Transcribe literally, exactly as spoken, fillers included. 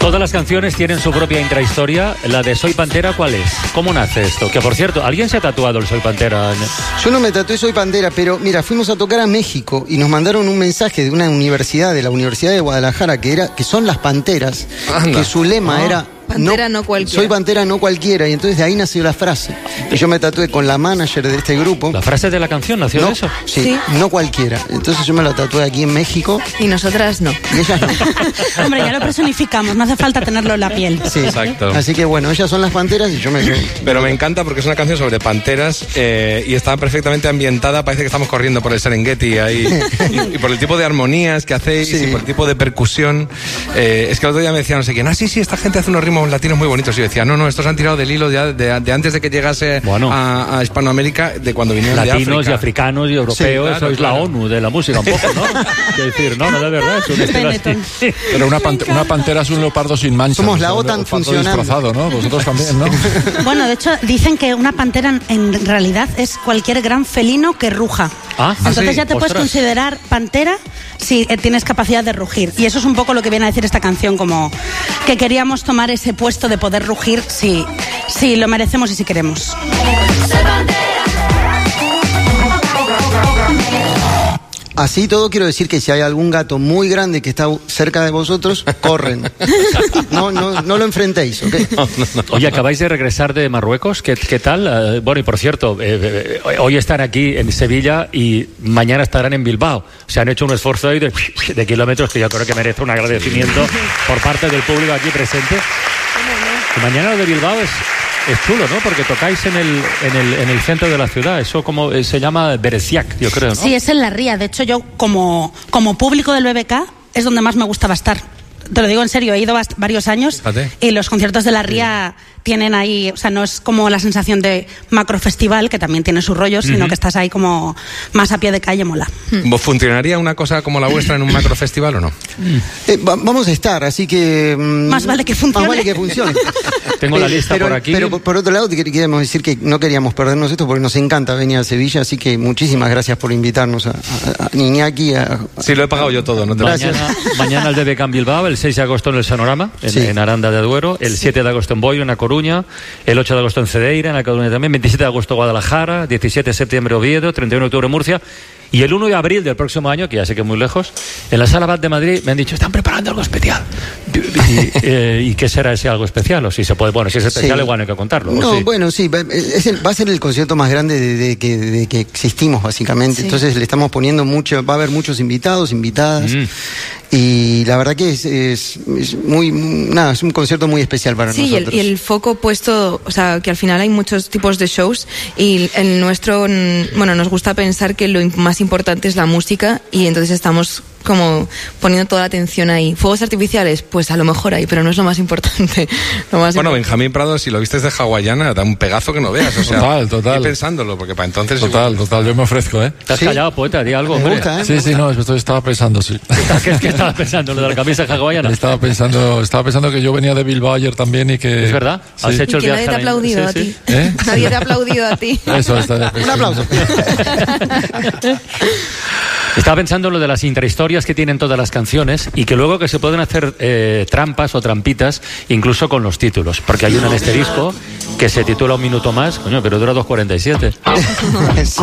Todas las canciones tienen su propia intrahistoria. La de Soy Pantera, ¿cuál es? ¿Cómo nace esto? Que por cierto, ¿alguien se ha tatuado el Soy Pantera? Yo no me tatué Soy Pantera, pero mira, fuimos a tocar a México y nos mandaron un mensaje de una universidad, de la Universidad de Guadalajara, que era que son las Panteras, Anda. que su lema ah. era... Pantera no, no cualquiera. Soy Pantera no cualquiera. Y entonces de ahí nació la frase. Y yo me tatué con la manager de este grupo. ¿La frase de la canción nació no, de eso? Sí, sí, no cualquiera. Entonces yo me la tatué aquí en México. Y nosotras no. Y ellas no. Hombre, ya lo personificamos, no hace falta tenerlo en la piel. Sí, exacto. Así que bueno, ellas son las Panteras y yo me... Pero me encanta porque es una canción sobre panteras eh, y está perfectamente ambientada. Parece que estamos corriendo por el Serengeti ahí. y, y por el tipo de armonías que hacéis sí. y por el tipo de percusión. Eh, es que el otro día me decían no sé quién, ah, sí, sí, esta gente hace unos ritmos latinos muy bonitos. Y yo decía, no, no, estos han tirado del hilo de, de, de antes de que llegase bueno, a, a Hispanoamérica, de cuando vinieron latinos de África. Y africanos y europeos, sí, claro, sois claro. la ONU de la música un poco, ¿no? Es decir, no, no, de verdad, es un estilo así. Pero una, pante una pantera es un leopardo sin manchas. Somos la OTAN funcionando. Disfrazado, ¿no? Vosotros también, ¿no? Bueno, de hecho, dicen que una pantera en realidad es cualquier gran felino que ruja. Ah, Entonces sí, ya te ostras. puedes considerar pantera si tienes capacidad de rugir. Y eso es un poco lo que viene a decir esta canción, como que queríamos tomar ese puesto de poder rugir si, si lo merecemos y si queremos. Así todo quiero decir que si hay algún gato muy grande que está cerca de vosotros, corren. No, no, no lo enfrentéis, ¿ok? No, no, no. Oye, acabáis de regresar de Marruecos, ¿qué, qué tal? Uh, bueno, y por cierto, eh, eh, hoy están aquí en Sevilla y mañana estarán en Bilbao. Se han hecho un esfuerzo ahí de, de kilómetros que yo creo que merece un agradecimiento por parte del público aquí presente. Y mañana lo de Bilbao es... Es chulo, ¿no? Porque tocáis en el, en el, en el centro de la ciudad. Eso como eh, se llama Bereciac, yo creo, ¿no? Sí, es en la Ría. De hecho, yo como, como público del B B K es donde más me gustaba estar. Te lo digo en serio, he ido varios años. Fíjate. Y los conciertos de la Ría sí. tienen ahí, o sea, no es como la sensación de macrofestival, que también tiene su rollo, sino uh-huh. que estás ahí como más a pie de calle, mola. ¿Funcionaría una cosa como la vuestra en un macrofestival o no? Eh, va, vamos a estar, así que... Mmm, más vale que funcione. Más vale que funcione. Tengo la lista pero, por aquí. Pero por, por otro lado, queríamos decir que no queríamos perdernos esto porque nos encanta venir a Sevilla, así que muchísimas gracias por invitarnos a, a, a Iñaki. A, a... Sí, lo he pagado yo todo, no te Mañana, mañana el B B K en Bilbao, el seis de agosto en el Sonorama, en, sí. en Aranda de Duero, el siete de agosto en Boiro, en A Coruña, el ocho de agosto en Cedeira, en A Coruña también, veintisiete de agosto Guadalajara, diecisiete de septiembre Oviedo, treinta y uno de octubre Murcia. Y el uno de abril del próximo año, que ya sé que es muy lejos, en la Sala Bat de Madrid me han dicho, están preparando algo especial. Y, y, eh, ¿y qué será ese algo especial? O si se puede, bueno, si es especial, sí. igual no hay que contarlo. No, sí. bueno, sí, es el, va a ser el concierto más grande de, de, que, de que existimos, básicamente. Sí. Entonces le estamos poniendo mucho, va a haber muchos invitados, invitadas. Mm. Y la verdad que es, es, es muy, nada, es un concierto muy especial para sí, nosotros. Sí, y el, y el foco puesto, o sea, que al final hay muchos tipos de shows y el nuestro, bueno, nos gusta pensar que lo más importante es la música y entonces estamos como poniendo toda la atención ahí. ¿Fuegos artificiales? Pues a lo mejor hay, pero no es lo más importante. Lo más bueno, importante. Benjamín Prado, si lo viste de hawaiana, da un pegazo que no veas. O sea, total, total. Y pensándolo, porque para entonces... Total, total, yo me ofrezco, ¿eh? ¿Te has ¿Sí? callado, poeta? Di algo, Me gusta, ¿eh? Sí, sí, no, esto estaba pensando, sí. ¿Qué es que estabas pensando? ¿Lo de la camisa hawaiana? Estaba pensando, estaba pensando que yo venía de Bilbao ayer también y que... ¿Es verdad? Sí. ¿Has hecho y que el nadie te ha aplaudido sí, a ti. Sí. ¿Eh? Nadie te ha aplaudido a ti. Eso está. Un aplauso. Estaba pensando en lo de las intrahistorias que tienen todas las canciones y que luego que se pueden hacer eh, trampas o trampitas incluso con los títulos, porque hay una en este disco que se titula Un minuto más, coño, pero dura dos cuarenta y siete.